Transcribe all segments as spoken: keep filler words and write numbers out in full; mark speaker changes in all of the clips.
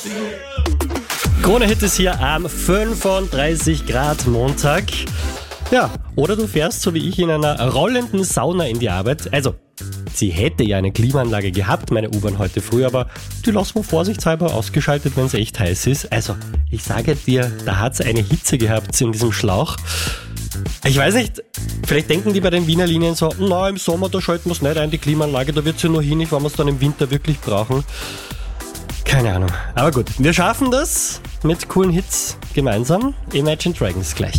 Speaker 1: Krone-Hit ist hier am fünfunddreißig Grad Montag. Ja, oder du fährst so wie ich in einer rollenden Sauna in die Arbeit. Also, sie hätte ja eine Klimaanlage gehabt, meine U-Bahn heute früh, aber die lassen wir vorsichtshalber ausgeschaltet, wenn es echt heiß ist. Also, ich sage dir, da hat es eine Hitze gehabt in diesem Schlauch. Ich weiß nicht, vielleicht denken die bei den Wiener Linien so, na, im Sommer, da schalten wir es nicht ein, die Klimaanlage, da wird sie nur hin, wenn wir es dann im Winter wirklich brauchen. Keine Ahnung. Aber gut, wir schaffen das mit coolen Hits gemeinsam. Imagine Dragons gleich.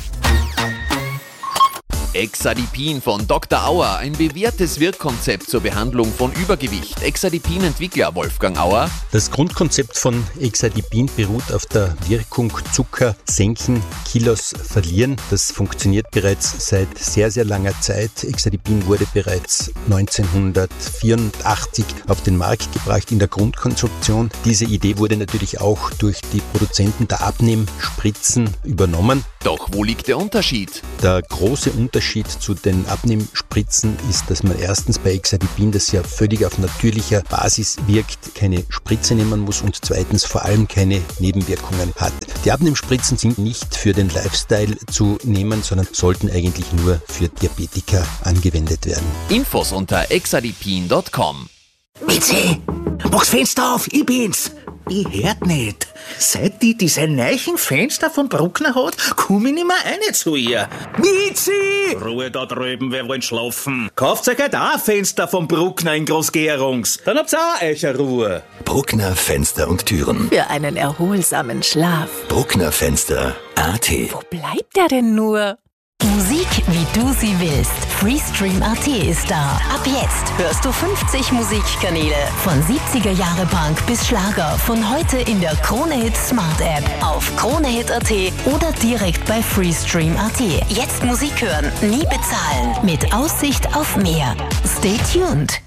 Speaker 2: Exadipin von Doktor Auer, ein bewährtes Wirkkonzept zur Behandlung von Übergewicht. Exadipin-Entwickler Wolfgang Auer.
Speaker 3: Das Grundkonzept von Exadipin beruht auf der Wirkung Zucker senken, Kilos verlieren. Das funktioniert bereits seit sehr, sehr langer Zeit. Exadipin wurde bereits neunzehnhundertvierundachtzig auf den Markt gebracht in der Grundkonstruktion. Diese Idee wurde natürlich auch durch die Produzenten der Abnehmspritzen übernommen.
Speaker 2: Doch wo liegt der Unterschied?
Speaker 3: Der große Unterschied zu den Abnehmspritzen ist, dass man erstens bei Exadipin, das ja völlig auf natürlicher Basis wirkt, keine Spritze nehmen muss und zweitens vor allem keine Nebenwirkungen hat. Die Abnehmspritzen sind nicht für den Lifestyle zu nehmen, sondern sollten eigentlich nur für Diabetiker angewendet werden.
Speaker 2: Infos unter exadipin punkt com.
Speaker 4: Mitzi, mach's Fenster auf, ich bin's. Ich hört nicht. Seit die diese neuen Fenster vom Bruckner hat, komm ich nicht mehr rein zu ihr. Mitzi! Ruhe da drüben, wer wollen schlafen? Kauft euch halt auch ein Fenster vom Bruckner in Großgerungs. Dann habt's auch euch eine Ruhe.
Speaker 5: Bruckner Fenster und Türen.
Speaker 6: Für einen erholsamen Schlaf.
Speaker 5: Bruckner Fenster punkt a t.
Speaker 6: Wo bleibt der denn nur? Musik, wie du sie willst. Freestream punkt a t ist da. Ab jetzt hörst du fünfzig Musikkanäle. Von siebziger Jahre Punk bis Schlager. Von heute in der Krone-Hit Smart App. Auf Kronehit punkt a t oder direkt bei Freestream punkt a t. Jetzt Musik hören, nie bezahlen. Mit Aussicht auf mehr. Stay tuned.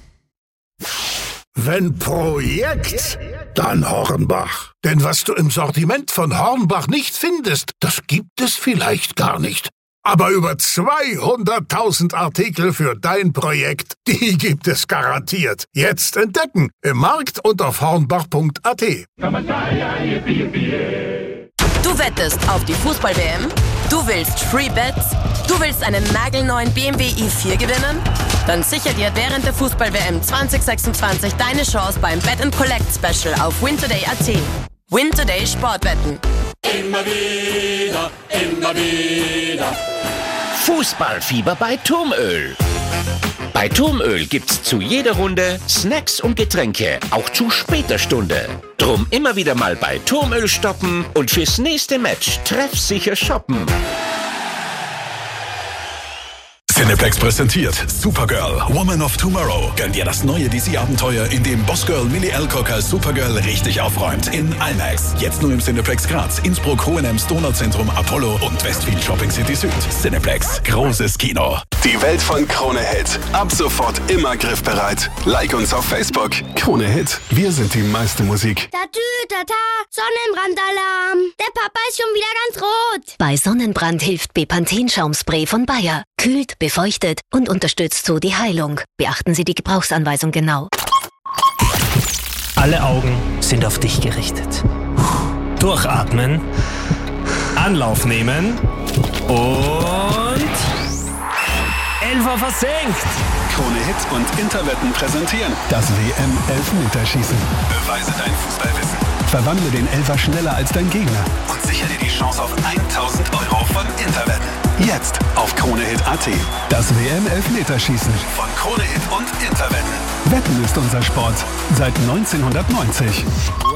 Speaker 7: Wenn Projekt, dann Hornbach. Denn was du im Sortiment von Hornbach nicht findest, das gibt es vielleicht gar nicht. Aber über zweihunderttausend Artikel für dein Projekt, die gibt es garantiert. Jetzt entdecken im Markt und auf hornbach punkt a t.
Speaker 6: Du wettest auf die Fußball-W M? Du willst Free Bets? Du willst einen nagelneuen B M W i vier gewinnen? Dann sicher dir während der Fußball-W M zwanzig sechsundzwanzig deine Chance beim Bet and Collect Special auf wintoday punkt a t. Wintoday Sportwetten.
Speaker 8: Immer wieder, immer wieder.
Speaker 9: Fußballfieber bei Turmöl. Bei Turmöl gibt's zu jeder Runde Snacks und Getränke, auch zu später Stunde. Drum immer wieder mal bei Turmöl stoppen und fürs nächste Match treffsicher shoppen.
Speaker 10: Cineplex präsentiert Supergirl, Woman of Tomorrow. Gönn dir das neue D C-Abenteuer, in dem Bossgirl Millie Alcock als Supergirl richtig aufräumt. In IMAX. Jetzt nur im Cineplex Graz, Innsbruck, Hohenems, Donauzentrum, Apollo und Westfield Shopping City Süd. Cineplex. Großes Kino.
Speaker 11: Die Welt von Krone Hit. Ab sofort immer griffbereit. Like uns auf Facebook. Krone Hit. Wir sind die meiste Musik.
Speaker 12: Tatü, tata, Sonnenbrandalarm. Der Papa ist schon wieder ganz rot.
Speaker 13: Bei Sonnenbrand hilft Bepanthen-Schaumspray von Bayer. Kühlt, befeuchtet und unterstützt so die Heilung. Beachten Sie die Gebrauchsanweisung genau.
Speaker 14: Alle Augen sind auf dich gerichtet. Durchatmen, Anlauf nehmen und Elfer versenkt.
Speaker 11: Krone Hit und Interwetten präsentieren
Speaker 15: das W M-Elfmeterschießen.
Speaker 11: Beweise dein Fußballwissen.
Speaker 15: Verwandle den Elfer schneller als dein Gegner.
Speaker 11: Und sichere dir die Chance auf tausend Euro von Interwetten. Jetzt auf Kronehit punkt a t.
Speaker 15: Das W M-Elfmeterschießen.
Speaker 11: Von Kronehit und Interwetten.
Speaker 15: Wetten ist unser Sport. Seit neunzehnhundertneunzig.